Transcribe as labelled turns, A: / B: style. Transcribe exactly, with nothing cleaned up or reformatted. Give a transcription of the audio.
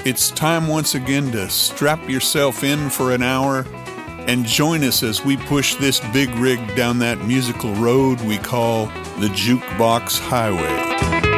A: it's time once again to strap yourself in for an hour and join us as we push this big rig down that musical road we call the Jukebox Highway.